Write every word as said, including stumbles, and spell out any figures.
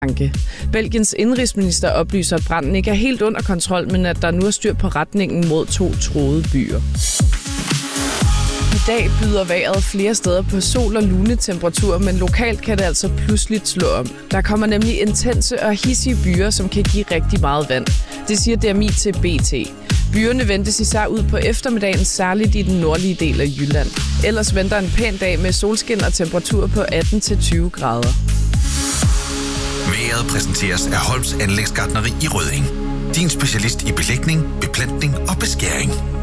Belgiens indrigsminister oplyser, at branden ikke er helt under kontrol, men at der nu er styr på retningen mod to truede byer. I dag byder vejret flere steder på sol- og lunetemperatur, men lokalt kan det altså pludselig slå om. Der kommer nemlig intense og hissige byer, som kan give rigtig meget vand. Det siger D M I til B T. Byerne ventes især ud på eftermiddagen, særligt i den nordlige del af Jylland. Ellers venter en pæn dag med solskin og temperatur på atten til tyve grader. Vejret præsenteres af Holms Anlægsgartneri i Rødding. Din specialist i belægning, beplantning og beskæring.